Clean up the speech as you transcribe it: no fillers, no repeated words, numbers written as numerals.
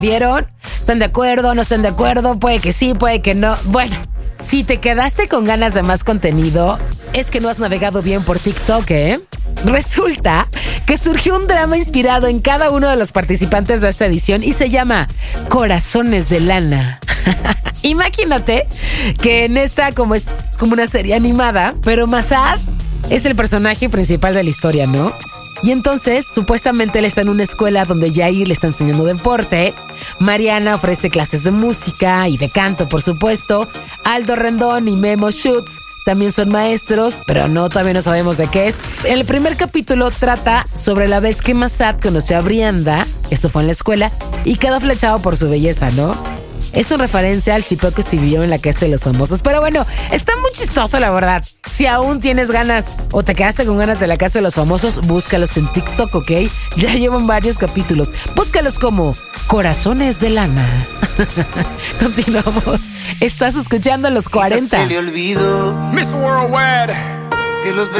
¿Vieron? ¿Están de acuerdo? ¿No están de acuerdo? Puede que sí, puede que no. Bueno, si te quedaste con ganas de más contenido, es que no has navegado bien por TikTok, ¿eh? Resulta que surgió un drama inspirado en cada uno de los participantes de esta edición y se llama Corazones de Lana. Imagínate que en esta, como es como una serie animada, pero Massad es el personaje principal de la historia, ¿no? Y entonces, supuestamente él está en una escuela donde Yair le está enseñando deporte, Mariana ofrece clases de música y de canto, por supuesto, Aldo Rendón y Memo Schutz también son maestros, pero todavía no sabemos de qué es. El primer capítulo trata sobre la vez que Massad conoció a Brianda, esto fue en la escuela, y quedó flechado por su belleza, ¿no? Es una referencia al shipeo que se vio en la Casa de los Famosos. Pero bueno, está muy chistoso, la verdad. Si aún tienes ganas o te quedaste con ganas de la Casa de los Famosos, búscalos en TikTok, ¿ok? Ya llevan varios capítulos. Búscalos como Corazones de Lana. Continuamos. Estás escuchando Los 40. Se le olvidó Miss Worldwide que los